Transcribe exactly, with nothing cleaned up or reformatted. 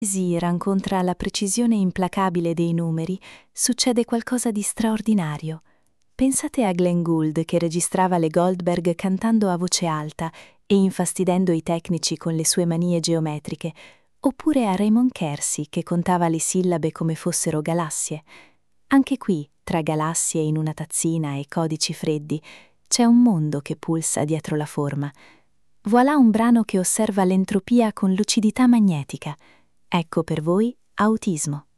Si rancontra la precisione implacabile dei numeri, succede qualcosa di straordinario. Pensate a Glenn Gould che registrava le Goldberg cantando a voce alta e infastidendo i tecnici con le sue manie geometriche, oppure a Raymond Kersey che contava le sillabe come fossero galassie. Anche qui, tra galassie in una tazzina e codici freddi, c'è un mondo che pulsa dietro la forma. Voilà un brano che osserva l'entropia con lucidità magnetica. Ecco per voi Autismo.